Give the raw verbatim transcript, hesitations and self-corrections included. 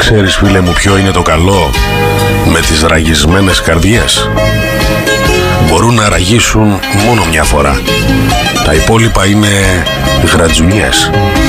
Ξέρεις φίλε μου ποιο είναι το καλό με τις ραγισμένες καρδιές? Μπορούν να ραγίσουν μόνο μια φορά. Τα υπόλοιπα είναι γρατζουνιές.